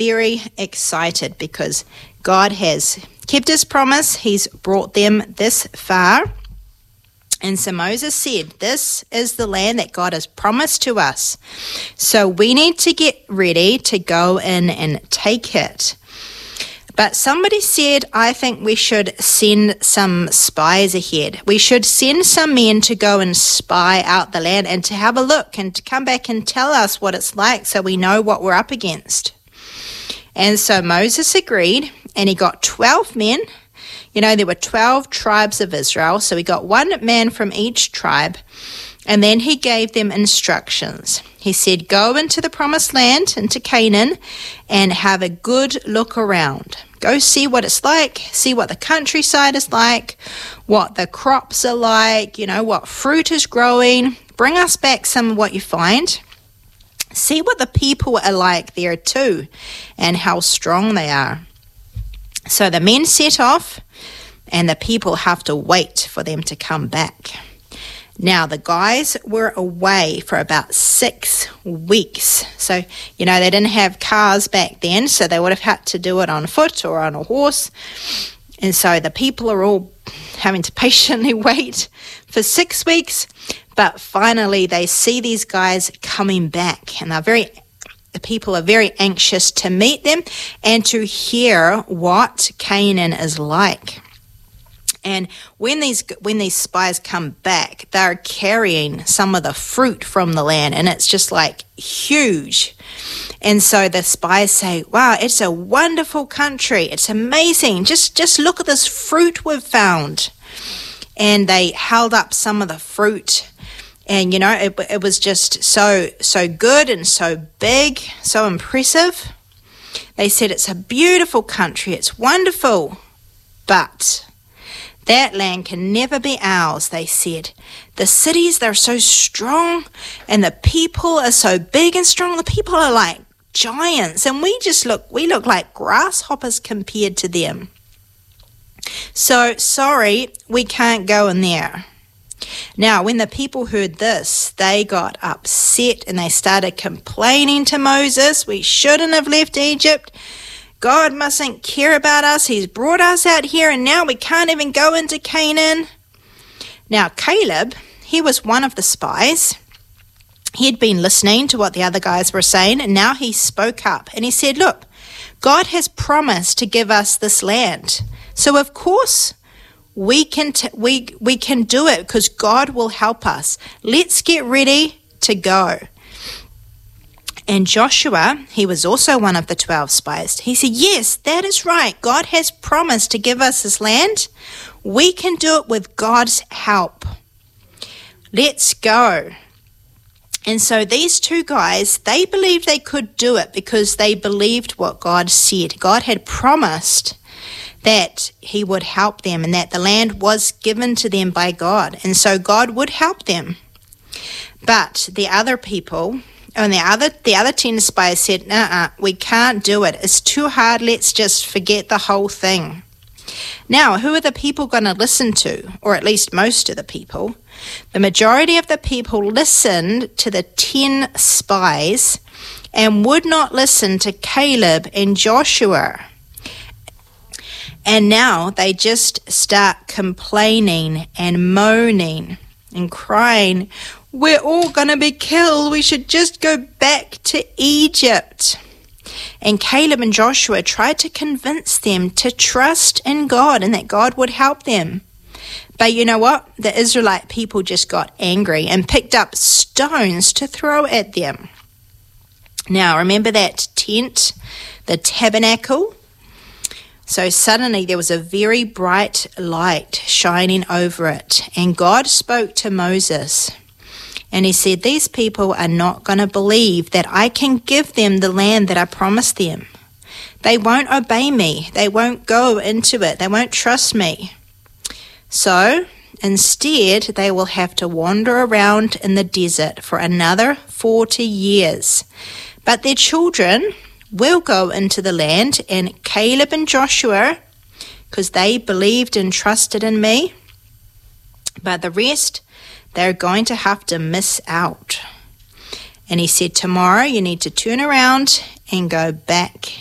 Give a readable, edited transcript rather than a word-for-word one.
very excited because God has kept his promise. He's brought them this far. And so Moses said, this is the land that God has promised to us. So we need to get ready to go in and take it. But somebody said, I think we should send some spies ahead. We should send some men to go and spy out the land and to have a look and to come back and tell us what it's like so we know what we're up against. And so Moses agreed, and he got 12 men. You know, there were 12 tribes of Israel, so he got one man from each tribe, and then he gave them instructions. He said, go into the promised land, into Canaan, and have a good look around. Go see what it's like, see what the countryside is like, what the crops are like, you know, what fruit is growing. Bring us back some of what you find. See what the people are like there too, and how strong they are. So the men set off, and the people have to wait for them to come back. Now, the guys were away for about 6 weeks. So, you know, they didn't have cars back then, so they would have had to do it on foot or on a horse. And so the people are all having to patiently wait for 6 weeks. But finally, they see these guys coming back, and the people are very anxious to meet them and to hear what Canaan is like. And when these spies come back, they're carrying some of the fruit from the land, and it's just like huge. And so the spies say, wow, it's a wonderful country. It's amazing. Just look at this fruit we've found. And they held up some of the fruit. And, you know, it was just so good and so big, so impressive. They said, it's a beautiful country. It's wonderful. But that land can never be ours, they said. The cities, they're so strong, and the people are so big and strong. The people are like giants, and we look like grasshoppers compared to them. So, sorry, we can't go in there. Now, when the people heard this, they got upset, and they started complaining to Moses. We shouldn't have left Egypt. God mustn't care about us. He's brought us out here, and now we can't even go into Canaan. Now, Caleb, he was one of the spies. He had been listening to what the other guys were saying, and now he spoke up, and he said, look, God has promised to give us this land. So, of course, we can do it because God will help us. Let's get ready to go. And Joshua, he was also one of the 12 spies. He said, yes, that is right. God has promised to give us this land. We can do it with God's help. Let's go. And so these two guys, they believed they could do it because they believed what God said. God had promised that he would help them and that the land was given to them by God. And so God would help them. But the other people, and the other 10 spies said, we can't do it. It's too hard. Let's just forget the whole thing. Now, who are the people going to listen to? Or at least most of the people. The majority of the people listened to the 10 spies and would not listen to Caleb and Joshua. And now they just start complaining and moaning and crying, we're all going to be killed. We should just go back to Egypt. And Caleb and Joshua tried to convince them to trust in God and that God would help them. But you know what? The Israelite people just got angry and picked up stones to throw at them. Now, remember that tent, the tabernacle? So suddenly there was a very bright light shining over it. And God spoke to Moses. And he said, these people are not going to believe that I can give them the land that I promised them. They won't obey me. They won't go into it. They won't trust me. So instead, they will have to wander around in the desert for another 40 years. But their children will go into the land, and Caleb and Joshua, because they believed and trusted in me, but the rest, they're going to have to miss out. And he said, tomorrow you need to turn around and go back